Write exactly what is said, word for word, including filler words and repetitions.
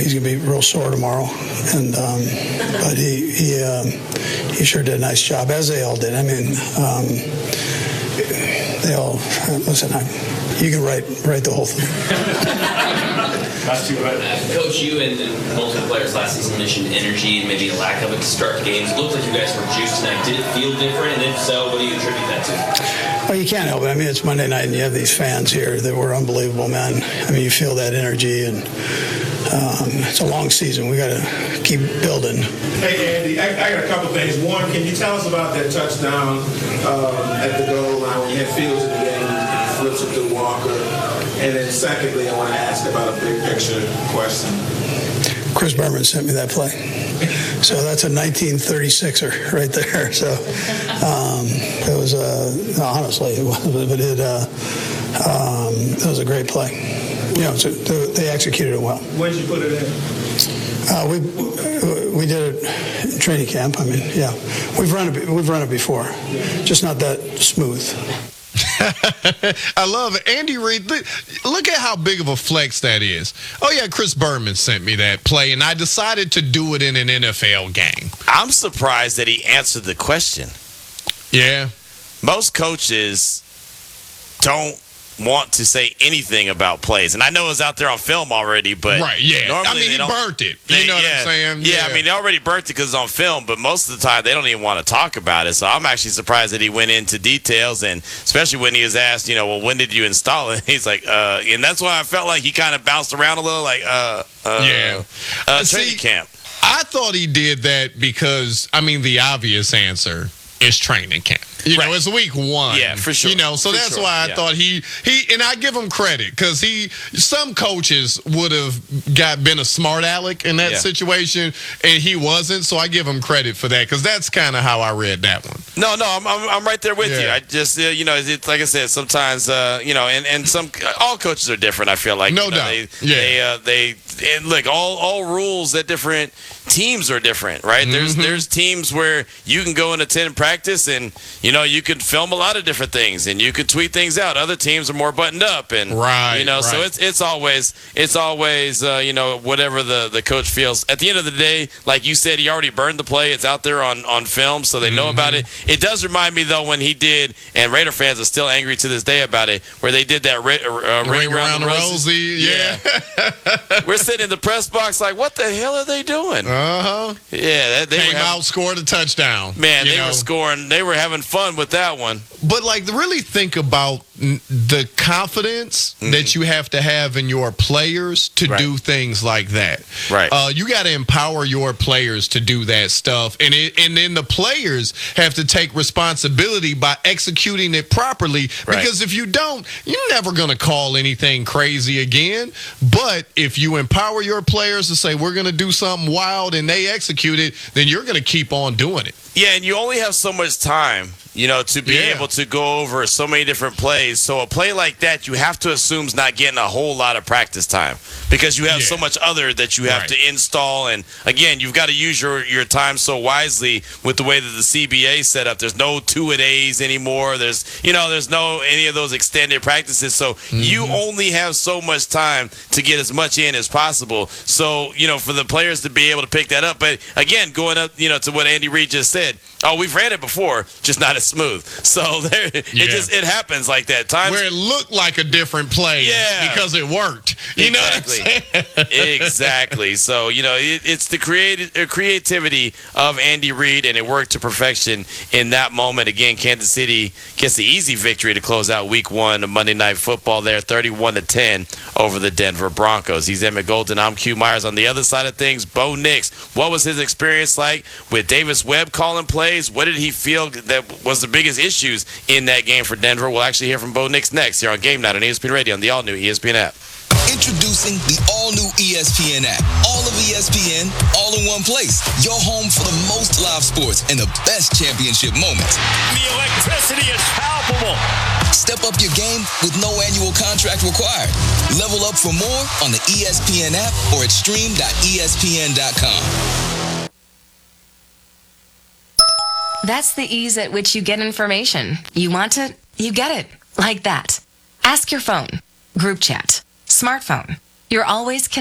he's going to be real sore tomorrow, and um, but he he um, he sure did a nice job, as they all did. I mean, um, they all listen. I, you can write write the whole thing. That's too bad. Uh, Coach, you and, and multiple players last season mentioned energy and maybe a lack of it to start games. It looked like you guys were juiced tonight. Did it feel different? And if so, what do you attribute that to? Well, you can't help it. I mean, it's Monday night, and you have these fans here that were unbelievable, man. I mean, you feel that energy, and um, it's a long season. We got to keep building. Hey, Andy, I, I got a couple things. One, can you tell us about that touchdown um, at the goal line when you had Fields in the game, and flips it to Walker? And then secondly, I want to ask about a big picture question. Chris Berman sent me that play. So that's a nineteen thirty-sixer right there. So um, it was, uh, honestly, it was, but it, uh, um, it was a great play. You know, so they executed it well. When did you put it in? Uh, we we did it in training camp. I mean, yeah, we've run it. We've run it before, just not that smooth. I love it. Andy Reid, look at how big of a flex that is. Oh, yeah, Chris Berman sent me that play, and I decided to do it in an N F L game. I'm surprised that he answered the question. Yeah. Most coaches don't want to say anything about plays. And I know it's out there on film already, but right, yeah. normally I mean, he burnt it. They, you know yeah, what I'm saying? Yeah, yeah, I mean, they already burnt it because it's on film, but most of the time they don't even want to talk about it. So I'm actually surprised that he went into details, and especially when he was asked, you know, well, when did you install it? He's like, uh, and that's why I felt like he kind of bounced around a little, like, uh, uh, yeah. uh, See, training camp. I thought he did that because, I mean, the obvious answer is training camp. You right. know, it's week one. Yeah, for sure. You know, so for that's sure. why I yeah. thought he he and I give him credit because he some coaches would have got been a smart aleck in that yeah. situation, and he wasn't. So I give him credit for that because that's kind of how I read that one. No, no, I'm I'm, I'm right there with yeah. you. I just uh, you know, it's like I said, sometimes uh, you know, and, and some all coaches are different. I feel like no you know, doubt. They, yeah. They uh, they and look, all all rules at different teams are different, right? Mm-hmm. There's there's teams where you can go and attend practice, and you know you can film a lot of different things, and you can tweet things out. Other teams are more buttoned up, and right, you know, right. so it's it's always it's always uh, you know whatever the, the coach feels. At the end of the day, like you said, he already burned the play. It's out there on, on film, so they know mm-hmm. about it. It does remind me though when he did, and Raider fans are still angry to this day about it, where they did that uh, ring, ring around, around the rosy. Yeah, yeah. We're sitting in the press box like, what the hell are they doing? Uh huh. Yeah, they came were having, out, scored a touchdown. Man, they know? were scoring. They were having fun with that one. But like, really think about the confidence mm-hmm. that you have to have in your players to right. do things like that. Right. Uh, you got to empower your players to do that stuff, and it, and then the players have to take responsibility by executing it properly. Right. Because if you don't, you're never going to call anything crazy again. But if you empower your players to say we're going to do something wild and they execute it, then you're going to keep on doing it. Yeah, and you only have so much time, you know, to be yeah. able to go over so many different plays. So a play like that, you have to assume is not getting a whole lot of practice time because you have yeah. so much other that you have right. to install. And again, you've got to use your, your time so wisely with the way that the C B A set up. There's no two-a-days anymore. There's, you know, there's no any of those extended practices. So mm-hmm. you only have so much time to get as much in as possible. So, you know, for the players to be able to pick that up. But again, going up, you know, to what Andy Reid just said, oh, we've ran it before, just not as smooth. So there, yeah. it just it happens like that. Times where it looked like a different play, yeah. because it worked. You exactly. know what I'm saying? Exactly. So you know, it, it's the creative uh, creativity of Andy Reid, and it worked to perfection in that moment. Again, Kansas City gets the easy victory to close out Week One of Monday Night Football. There, thirty-one to ten over the Denver Broncos. He's Emmett Golden. I'm Q Myers. On the other side of things, Bo Nix. What was his experience like with Davis Webb calling plays? What did he feel that was the biggest issues in that game for Denver? We'll actually hear from Bo Nix next here on Game Night on E S P N Radio on the all-new E S P N app. Introducing the all-new E S P N app. All of E S P N, all in one place. Your home for the most live sports and the best championship moments. The electricity is palpable. Step up your game with no annual contract required. Level up for more on the E S P N app or at stream dot E S P N dot com. That's the ease at which you get information. You want it, you get it. Like that. Ask your phone. Group chat. Smartphone. You're always connected.